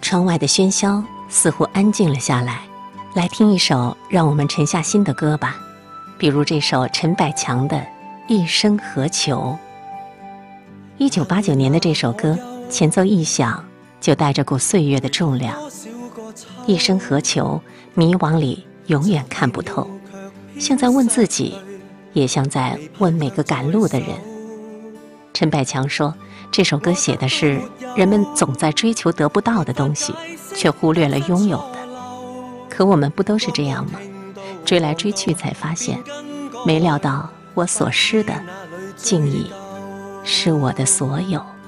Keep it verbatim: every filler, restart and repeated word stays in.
窗外的喧嚣似乎安静了下来，来听一首让我们沉下心的歌吧，比如这首陈百强的《一生何求》。一九八九年的这首歌，前奏一响，就带着股岁月的重量。一生何求，迷惘里永远看不透，像在问自己，也像在问每个赶路的人。陈百强说，这首歌写的是人们总在追求得不到的东西，却忽略了拥有的。可我们不都是这样吗？追来追去才发现，没料到我所失的，竟已是我的所有。